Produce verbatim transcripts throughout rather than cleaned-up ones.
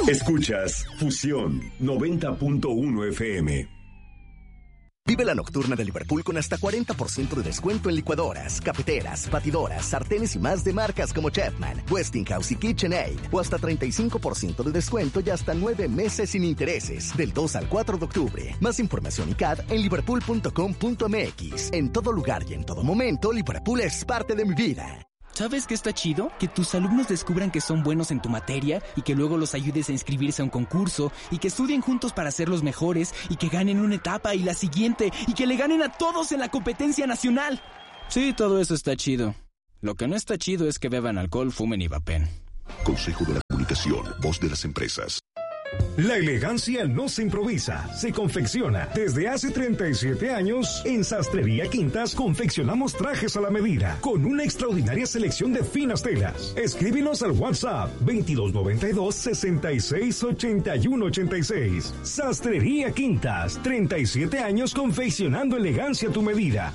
Escuchas Fusión noventa punto uno F M. Vive la nocturna de Liverpool con hasta cuarenta por ciento de descuento en licuadoras, cafeteras, batidoras, sartenes y más de marcas como Chefman, Westinghouse y KitchenAid. O hasta treinta y cinco por ciento de descuento y hasta nueve meses sin intereses. Del dos al cuatro de octubre. Más información y C A D en liverpool punto com punto m x. En todo lugar y en todo momento, Liverpool es parte de mi vida. ¿Sabes qué está chido? Que tus alumnos descubran que son buenos en tu materia y que luego los ayudes a inscribirse a un concurso y que estudien juntos para ser los mejores y que ganen una etapa y la siguiente y que le ganen a todos en la competencia nacional. Sí, todo eso está chido. Lo que no está chido es que beban alcohol, fumen y vapen. Consejo de la Comunicación, voz de las empresas. La elegancia no se improvisa, se confecciona. Desde hace treinta y siete años, en Sastrería Quintas confeccionamos trajes a la medida, con una extraordinaria selección de finas telas. Escríbenos al WhatsApp veintidós noventa y dos, sesenta y seis, ochenta y uno ochenta y seis. Sastrería Quintas, treinta y siete años confeccionando elegancia a tu medida.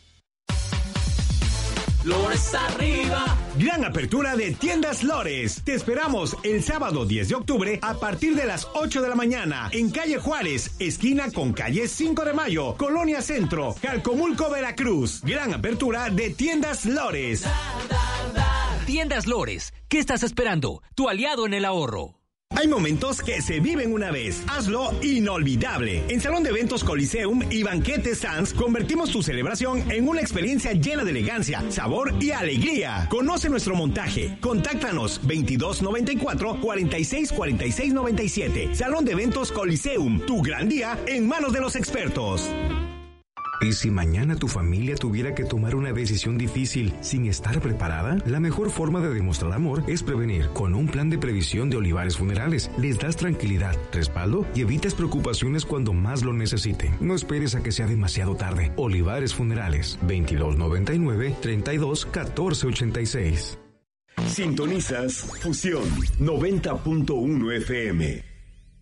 Lores arriba. Gran apertura de Tiendas Lores. Te esperamos el sábado diez de octubre a partir de las ocho de la mañana en calle Juárez, esquina con calle cinco de mayo, Colonia Centro, Calcomulco, Veracruz. Gran apertura de Tiendas Lores. Tiendas Lores. ¿Qué estás esperando? Tu aliado en el ahorro. Hay momentos que se viven una vez. Hazlo inolvidable. En Salón de Eventos Coliseum y Banquete Sands convertimos tu celebración en una experiencia llena de elegancia, sabor y alegría. Conoce nuestro montaje. Contáctanos veintidós noventa y cuatro, cuarenta y seis, cuarenta y seis noventa y siete. Salón de Eventos Coliseum. Tu gran día en manos de los expertos. ¿Y si mañana tu familia tuviera que tomar una decisión difícil sin estar preparada? La mejor forma de demostrar amor es prevenir. Con un plan de previsión de Olivares Funerales, les das tranquilidad, respaldo y evitas preocupaciones cuando más lo necesiten. No esperes a que sea demasiado tarde. Olivares Funerales, veintidós noventa y nueve, treinta y dos, catorce ochenta y seis. Sintonizas Fusión noventa punto uno F M.